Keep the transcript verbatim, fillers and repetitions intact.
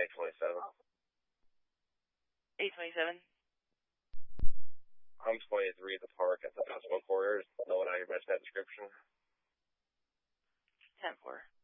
eight twenty-seven. eight twenty-seven. I'm twenty-three at the park at the basketball quarters. No one out here matched that description. ten four.